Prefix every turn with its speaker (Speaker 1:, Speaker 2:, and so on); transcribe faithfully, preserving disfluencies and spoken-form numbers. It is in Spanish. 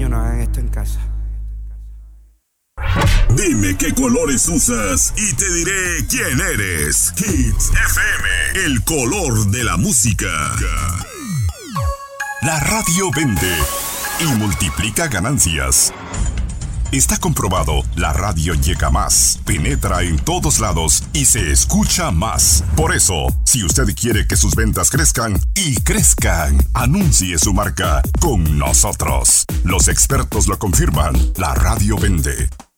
Speaker 1: niños, no hagan esto en casa.
Speaker 2: Dime qué colores usas y te diré quién eres. Hits F M, el color de la música. La radio vende y multiplica ganancias. Está comprobado, la radio llega más, penetra en todos lados y se escucha más. Por eso, si usted quiere que sus ventas crezcan y crezcan, anuncie su marca con nosotros. Los expertos lo confirman, la radio vende.